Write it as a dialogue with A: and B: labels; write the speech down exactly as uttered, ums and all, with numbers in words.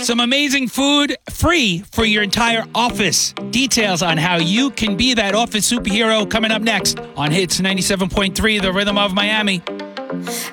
A: Some amazing food free for your entire office. Details on how you can be that office superhero coming up next on Hits ninety-seven point three, The Rhythm of Miami.